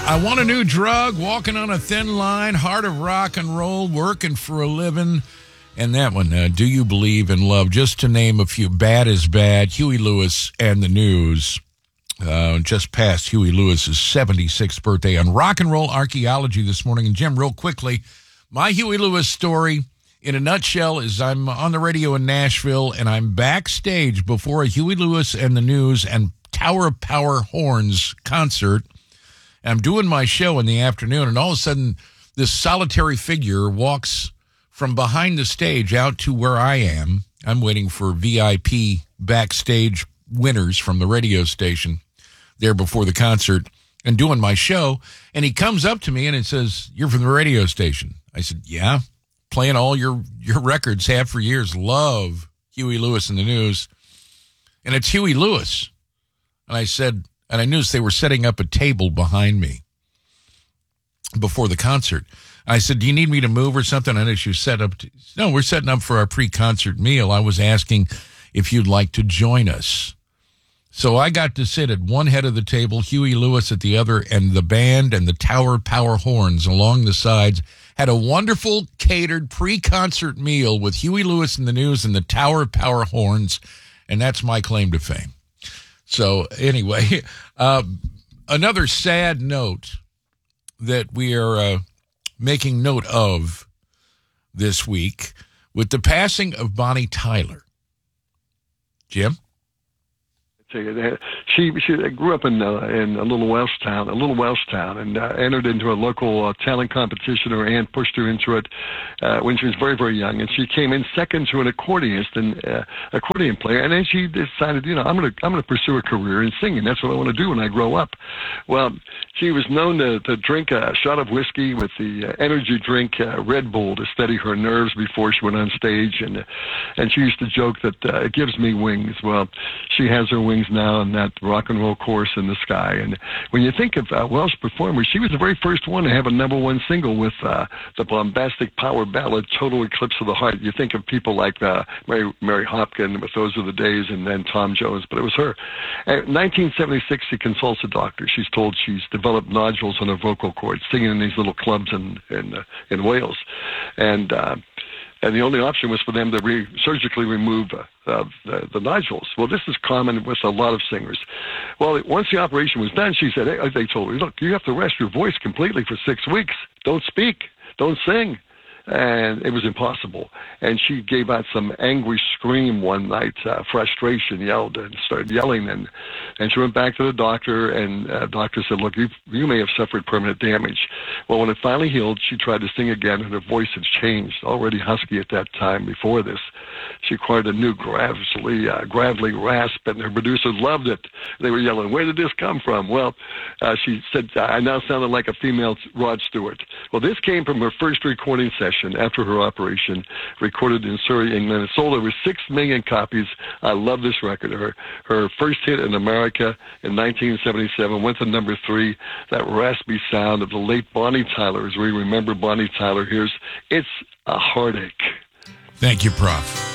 I want a new drug, walking on a thin line, heart of rock and roll, working for a living. And that one, Do You Believe in Love? Just to name a few. Bad is Bad, Huey Lewis and the News. Just passed Huey Lewis's 76th birthday on Rock and Roll Archaeology this morning. And Jim, real quickly, my Huey Lewis story in a nutshell is I'm on the radio in Nashville and I'm backstage before a Huey Lewis and the News and Tower of Power Horns concert. And I'm doing my show in the afternoon, and all of a sudden, this solitary figure walks from behind the stage out to where I am. I'm waiting for VIP backstage winners from the radio station there before the concert and doing my show. And he comes up to me and it says, "You're from the radio station." I said, "Yeah, playing all your records, have for years. Love Huey Lewis and the News." And it's Huey Lewis. And I said, and I noticed they were setting up a table behind me before the concert. I said, "Do you need me to move or something?" I know she was set up. No, we're setting up for our pre-concert meal. I was asking if you'd like to join us. So I got to sit at one head of the table, Huey Lewis at the other, and the band and the Tower Power Horns along the sides. Had a wonderful catered pre-concert meal with Huey Lewis and the News and the Tower Power Horns, and that's my claim to fame. So anyway, another sad note that we are making note of this week with the passing of Bonnie Tyler. Jim? She grew up in a little Welsh town, and entered into a local talent competition. Her aunt pushed her into it when she was very, very young, and she came in second to an accordionist and accordion player. And then she decided, I'm going to pursue a career in singing. That's what I want to do when I grow up. Well, she was known to drink a shot of whiskey with the energy drink Red Bull to steady her nerves before she went on stage, and she used to joke that it gives me wings. Well, she has her wings now in that rock and roll chorus in the sky. And when you think of Welsh performers, she was the very first one to have a #1 single with the bombastic power ballad Total Eclipse of the Heart. You think of people like Mary Hopkin with Those Are the Days, and then Tom Jones, but it was her. In 1976, she consults a doctor. She's told she's developed nodules on her vocal cords, singing in these little clubs in Wales. And the only option was for them to surgically remove the nodules. Well, this is common with a lot of singers. Well, once the operation was done, she said, they told her, "Look, you have to rest your voice completely for 6 weeks. Don't speak. Don't sing." And it was impossible. And she gave out some angry scream one night, frustration, yelled and started yelling. And she went back to the doctor, and the doctor said, "Look, you may have suffered permanent damage." Well, when it finally healed, she tried to sing again, and her voice had changed, already husky at that time before this. She acquired a new gravelly rasp, and her producers loved it. They were yelling, "Where did this come from?" Well, she said, "I now sounded like a female Rod Stewart." Well, this came from her first recording session after her operation, recorded in Surrey, England. It sold over 6 million copies. I love this record. Her first hit in America in 1977 went to #3. That raspy sound of the late Bonnie Tyler, as we remember Bonnie Tyler. Here's "It's a Heartache." Thank you, Prof.